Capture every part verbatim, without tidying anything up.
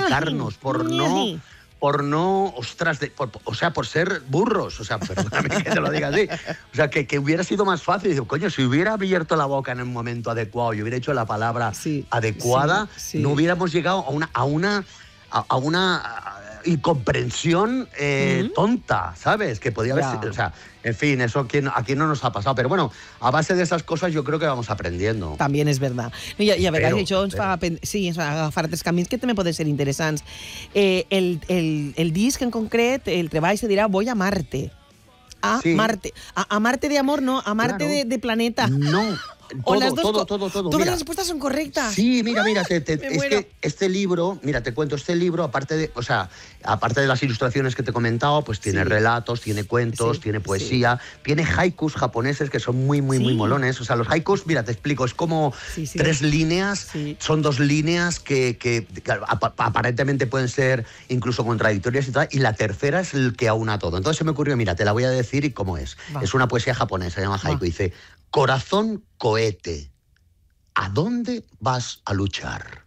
complicarnos, por no... por no, ostras, de, por, o sea, por ser burros, o sea, perdóname que te lo diga así, o sea, que, que hubiera sido más fácil, digo, coño, si hubiera abierto la boca en el momento adecuado y hubiera hecho la palabra sí, adecuada, sí, sí. no hubiéramos llegado a una, a una, a, a una incomprensión eh, uh-huh. tonta, ¿sabes? Que podía haber sido, o sea, en fin, eso aquí, aquí no nos ha pasado, pero bueno, a base de esas cosas yo creo que vamos aprendiendo. També és verdad. I, i a vegades però, això ens però. fa, sí, ens fa agafar altres camins que també poden ser interessants. Eh, el, el, el disc en concret, el treball se dirà Voy a Marte. A sí. Marte. A, a Marte de amor, no, a Marte claro. de, de planeta. No. Todo, las dos, todo, todo, todo. Todas mira. las respuestas son correctas. Sí, mira, mira, te, te, es que este libro, mira, te cuento, este libro, aparte de, o sea, aparte de las ilustraciones que te he comentado, pues tiene sí. relatos, tiene cuentos, sí, tiene poesía, sí. tiene haikus japoneses que son muy, muy, sí. muy molones. O sea, los haikus, mira, te explico, es como sí, sí. tres líneas, sí. son dos líneas que, que, que ap- aparentemente pueden ser incluso contradictorias y tal, y la tercera es el que aúna todo. Entonces se me ocurrió, mira, te la voy a decir y cómo es. Va. Es una poesía japonesa, se llama haiku, Va. dice... Corazón cohete, ¿a dónde vas a luchar?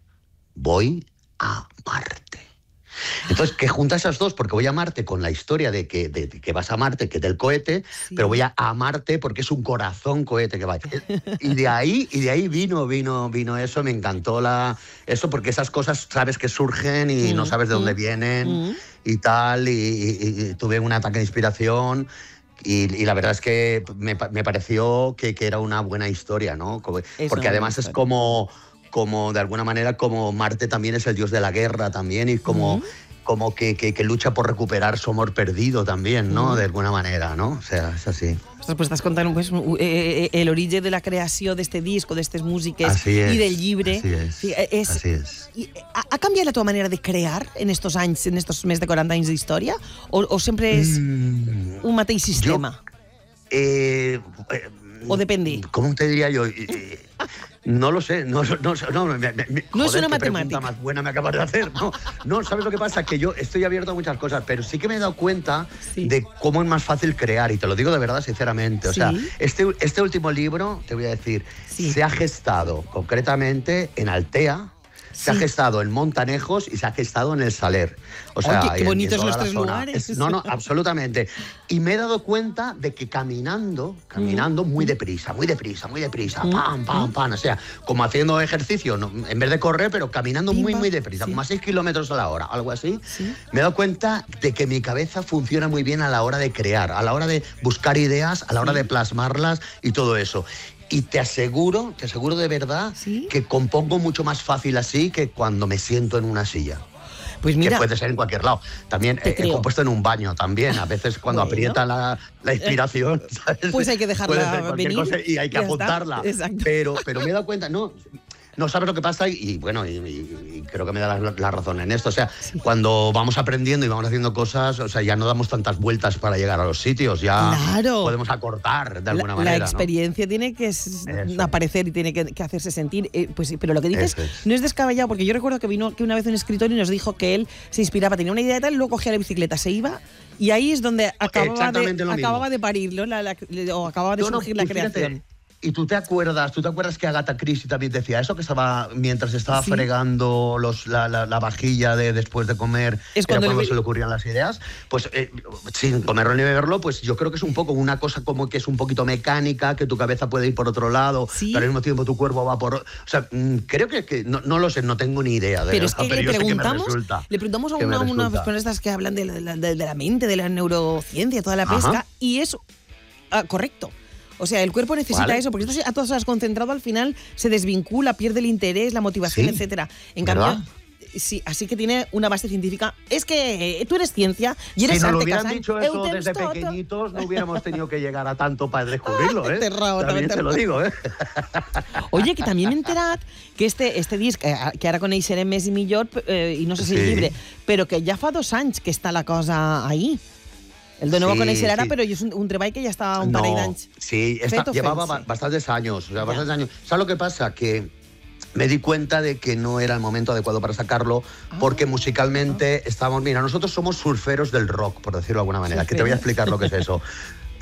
Voy a Marte. Entonces, que junta esas dos, porque voy a Marte con la historia de que, de, de que vas a Marte, que es del cohete, sí. pero voy a amarte porque es un corazón cohete que va. Y de ahí, y de ahí vino, vino, vino eso, me encantó la, eso, porque esas cosas sabes que surgen y mm, no sabes de mm, dónde vienen mm. y tal, y, y, y tuve un ataque de inspiración. Y, y la verdad es que me, me pareció que, que era una buena historia, ¿no? Como, porque además es como, como, de alguna manera, como Marte también es el dios de la guerra también y como, uh-huh. como que, que, que lucha por recuperar su amor perdido también, ¿no? Uh-huh. De alguna manera, ¿no? O sea, es así. Pues estàs contant pues, eh, l'origen de la creació d'este disc o d'estes músiques i del llibre. Así es, sí, és, así es. Ha, ha canviat la teva manera de crear en estos anys, en estos més de quaranta anys d'història? O, o sempre és mm, un mateix sistema? Yo, eh, eh, ¿O depende? ¿Cómo te diría yo? Eh, no lo sé, no, no, no, me, me, me, no joder, es una qué matemática. Pregunta más buena me acabas de hacer. No, no, ¿sabes lo que pasa? Que yo estoy abierto a muchas cosas, pero sí que me he dado cuenta sí. de cómo es más fácil crear, y te lo digo de verdad, sinceramente. O ¿Sí? sea, este, este último libro, te voy a decir, sí. se ha gestado concretamente en Altea, se sí. ha gestado en Montanejos y se ha gestado en el Saler. O sea, Oye, qué en, bonitos en los tres lugares. Es, no, no, absolutamente. Y me he dado cuenta de que caminando, caminando mm. muy deprisa, muy deprisa, muy deprisa, mm. pam, pam, pam, o sea, como haciendo ejercicio, no, en vez de correr, pero caminando Pimba. muy, muy deprisa, sí. como a seis kilómetros a la hora, algo así, ¿Sí? me he dado cuenta de que mi cabeza funciona muy bien a la hora de crear, a la hora de buscar ideas, a la hora sí. de plasmarlas y todo eso. Y te aseguro, te aseguro de verdad ¿Sí? que compongo mucho más fácil así que cuando me siento en una silla. Pues mira, que puede ser en cualquier lado. También he, he compuesto en un baño también. A veces cuando bueno. aprieta la, la inspiración, ¿sabes? Pues hay que dejarla venir. Cosa y hay que apuntarla. Pero, pero me he dado cuenta, no... No sabes lo que pasa y, y bueno, y, y, y creo que me da la, la razón en esto. O sea, sí. cuando vamos aprendiendo y vamos haciendo cosas, o sea, ya no damos tantas vueltas para llegar a los sitios, ya claro. podemos acortar de alguna la, manera. La experiencia ¿no? tiene que es, aparecer y tiene que, que hacerse sentir. Eh, pues, pero lo que dices es. no es descabellado, porque yo recuerdo que vino que una vez un escritor y nos dijo que él se inspiraba, tenía una idea y tal, luego cogía la bicicleta, se iba y ahí es donde acababa, de, acababa de parir, ¿no? la, la, o acababa de no, surgir no, la creación. Fíjate, y tú te acuerdas, tú te acuerdas que Agatha Christie también decía eso, que estaba mientras estaba ¿Sí? fregando los, la, la, la vajilla de después de comer, es cuando, cuando le... se le ocurrían las ideas, pues eh, sin comerlo ni beberlo, pues yo creo que es un poco una cosa como que es un poquito mecánica, que tu cabeza puede ir por otro lado, ¿Sí? pero al mismo tiempo tu cuerpo va por... O sea, creo que, que no, no lo sé, no tengo ni idea de pero verdad, es que pero le yo preguntamos, sé que me resulta, le preguntamos a una, una personas estas que hablan de la, de, de la mente, de la neurociencia, toda la pesca, Ajá. y es uh, correcto. O sea, el cuerpo necesita ¿Vale? eso, porque estás a todas horas concentrado, al final se desvincula, pierde el interés, la motivación, sí, etcétera. En ¿verdad? cambio, sí, así que tiene una base científica. Es que eh, tú eres ciencia y eres si arte. Si nos lo hubieran Casal, dicho eso desde tot. pequeñitos, no hubiéramos tenido que llegar a tanto para descubrirlo, ¿eh? Terrao, también te lo digo, ¿eh? Oye, que también me he enterat que este, este disc, eh, que ara coneixerem més i millor, eh, i no sé si sí. el llibre, però que ja fa dos anys que està la cosa ahí. El de nuevo sí, con Aixerara, sí. pero es un, un treball que ya está un no, parell d'anys. Sí, está, llevaba ba bastantes años, o sea, bastantes años. ¿Sabes lo que pasa? Que me di cuenta de que no era el momento adecuado para sacarlo, ah, porque musicalmente ah. estábamos... Mira, nosotros somos surferos del rock, por decirlo de alguna manera, Surfero. que te voy a explicar lo que es eso.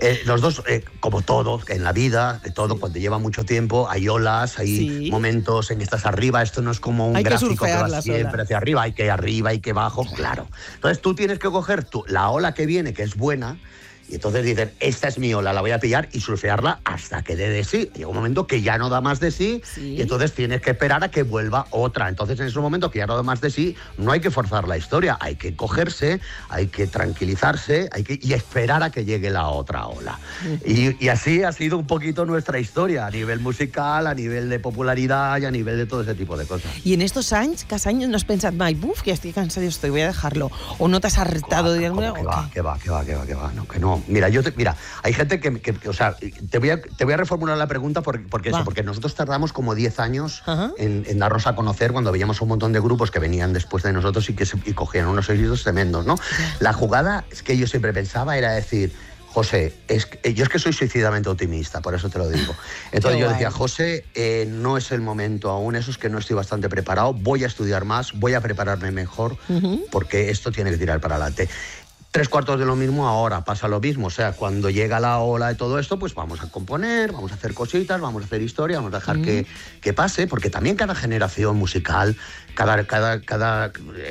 Eh, los dos, eh, como todo, en la vida, de todo, sí. cuando lleva mucho tiempo, hay olas, hay sí. momentos en que estás arriba, esto no es como un hay gráfico que, que va siempre hacia arriba, hay que arriba, hay que abajo, claro. Entonces tú tienes que coger tu, la ola que viene, que es buena, y entonces dicen, esta es mi ola, la voy a pillar y surfearla hasta que dé de sí. Llega un momento que ya no da más de sí, sí, y entonces tienes que esperar a que vuelva otra. Entonces en ese momento que ya no da más de sí, no hay que forzar la historia, hay que cogerse, hay que tranquilizarse hay que, y esperar a que llegue la otra ola. Uh-huh. y, y así ha sido un poquito nuestra historia, a nivel musical, a nivel de popularidad y a nivel de todo ese tipo de cosas. Y en estos años, cada año no has pensado, mai, buf, que estoy cansado, estoy, voy a dejarlo, o no te has hartado de alguna que va, que va, que va, que va, que va, no, que no. Mira, yo te, mira, hay gente que, que, que, o sea, te voy a, te voy a reformular la pregunta porque, porque eso, porque nosotros tardamos como diez años uh-huh. en, en darnos a conocer cuando veíamos un montón de grupos que venían después de nosotros y que se, y cogían unos éxitos tremendos, ¿no? La jugada es que yo siempre pensaba era decir, José, es que, yo es que soy suicidamente optimista, por eso te lo digo. Entonces yo decía, José, eh, no es el momento aún, eso es que no estoy bastante preparado, voy a estudiar más, voy a prepararme mejor, uh-huh. porque esto tiene que tirar para adelante. Tres cuartos de lo mismo ahora, pasa lo mismo, o sea, cuando llega la ola de todo esto, pues vamos a componer, vamos a hacer cositas, vamos a hacer historia, vamos a dejar mm. que, que pase, porque también cada generación musical, cada, cada, cada,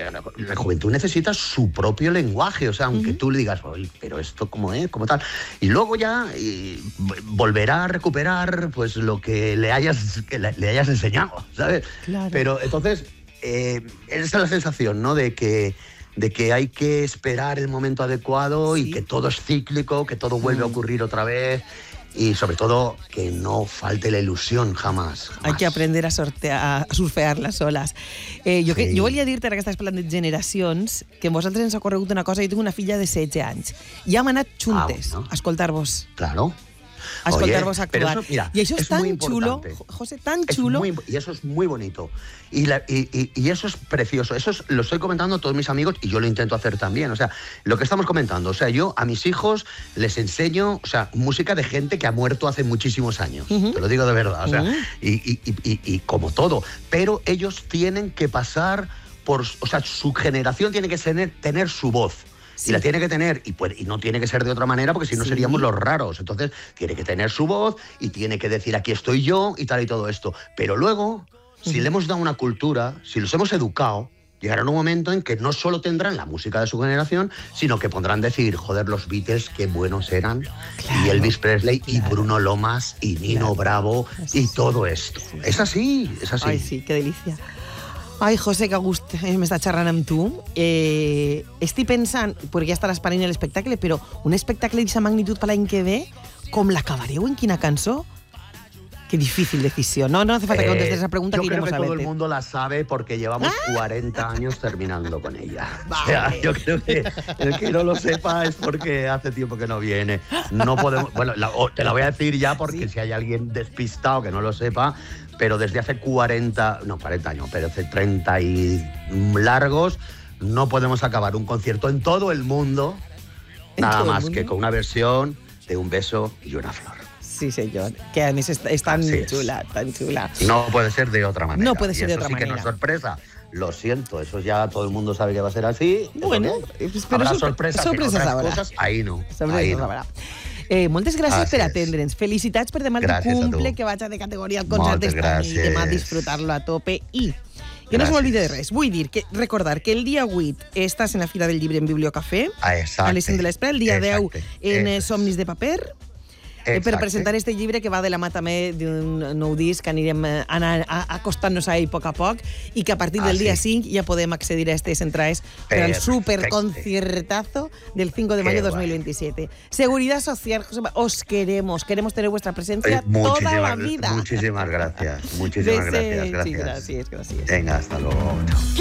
la juventud necesita su propio lenguaje, o sea, aunque mm. tú le digas, oye, pero esto cómo es, como tal, y luego ya y, volverá a recuperar pues lo que le hayas, que le, le hayas enseñado, ¿sabes? Claro. Pero entonces, eh, esa es la sensación, ¿no?, de que de que hay que esperar el momento adecuado sí. y que todo es cíclico, que todo vuelve mm. a ocurrir otra vez y sobre todo que no falte la ilusión jamás. jamás. Hay que aprender a, sortear, a surfear les oles. Eh, jo, sí. jo volia dir-te, ara que estàs parlant de generacions, que en vosaltres ens ha corregut una cosa. Jo tinc una filla de setze anys i hem anat juntes ah, bueno. a escoltar-vos. Claro. A escoltar-vos actuar. Eso, mira, y eso es, es tan chulo, José, tan chulo. Es muy, y eso es muy bonito. Y, la, y, y, y eso es precioso. Eso es, lo estoy comentando a todos mis amigos y yo lo intento hacer también. O sea, lo que estamos comentando. O sea, yo a mis hijos les enseño, o sea, música de gente que ha muerto hace muchísimos años. Uh-huh. Te lo digo de verdad. O sea, uh-huh. y, y, y, y, y como todo. Pero ellos tienen que pasar por... O sea, su generación tiene que tener, tener su voz. Sí. Y la tiene que tener, y, puede, y no tiene que ser de otra manera, porque si no sí. seríamos los raros. Entonces, tiene que tener su voz y tiene que decir, aquí estoy yo y tal y todo esto. Pero luego, si uh-huh. le hemos dado una cultura, si los hemos educado, llegará un momento en que no solo tendrán la música de su generación, sino que podrán decir, joder, los Beatles, qué buenos eran, claro, y Elvis Presley, claro. y Bruno Lomas, y Nino claro. Bravo, es y todo esto. Sí, sí. Es así, es así. Ay, sí, qué delicia. Ai, José, que gust eh, m'està xerrant amb tu. Eh, estic pensant, perquè ja estaràs parint l'espectacle, però un espectacle d'aquesta magnitud per l'any que ve, com l'acabareu? ¿En quina cançó? Qué difícil decisión. No, no hace falta que contestes esa pregunta. Yo que creo que a todo verte. el mundo la sabe porque llevamos ¡Ah! cuarenta años terminando con ella. Vale. O sea, yo creo que el que no lo sepa es porque hace tiempo que no viene. No podemos. Bueno, la, te la voy a decir ya porque ¿Sí? si hay alguien despistado que no lo sepa, pero desde hace cuarenta, no cuarenta años, pero hace treinta y largos, no podemos acabar un concierto en todo el mundo, nada más que con una versión de Un beso y una flor. Sí, señor. Que además es, es tan Así chula, es. tan chula. No puede ser de otra manera. No puede ser y de eso otra sí manera. Que no es sorpresa. Lo siento, eso ya todo el mundo sabe que va a ser así. Bueno, pues, pero habrá sorpresas, sorpresas otras habrá. cosas, ahí no. Sorpresas ahí no. habrà. Eh, moltes gràcies Así per es. atendre'ns. Felicitats per demà el Gràcies cumple, que vaig a de categoria al concert d'esta nit. Demà disfrutar-lo a tope i... Que no se m'oblide de res. Vull dir, que recordar que el dia vuit estàs en la Fira del Llibre en Bibliocafè, ah, a les cinc de l'Espre, el dia deu en exacte. Somnis de paper, eh, per presentar este llibre que va de la mà també d'un nou disc que anirem anar acostant-nos a ell a poc a poc i que a partir del ah, dia sí. cinc ja podem accedir a aquestes entrades per al superconciertazo del cinco de mayo de dos mil veintisiete. Seguridad Social, os queremos, queremos tener vuestra presencia eh, toda la vida. Muchísimas gracias, muchísimas gracias, gracias. Sí, gracias, gracias. Venga, hasta luego. Chao.